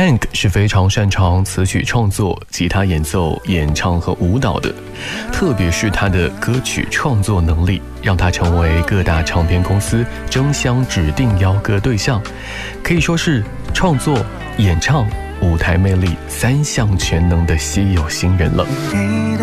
Hank 是非常擅长词曲创作、吉他演奏、演唱和舞蹈的，特别是他的歌曲创作能力，让他成为各大唱片公司争相指定邀歌对象，可以说是创作、演唱、舞台魅力3项全能的稀有新人了。